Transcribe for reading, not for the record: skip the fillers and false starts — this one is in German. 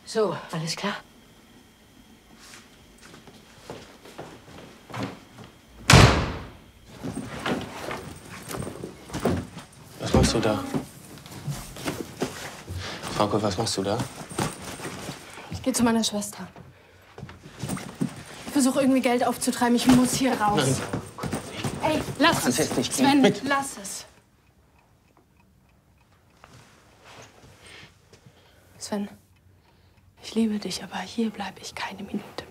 So, alles klar? Was machst du da? Frauke, was machst du da? Ich gehe zu meiner Schwester. Ich versuche irgendwie Geld aufzutreiben. Ich muss hier raus. Nein. Ey, lass es. Jetzt nicht Sven, mit. lass es. Sven, ich liebe dich, aber hier bleibe ich keine Minute.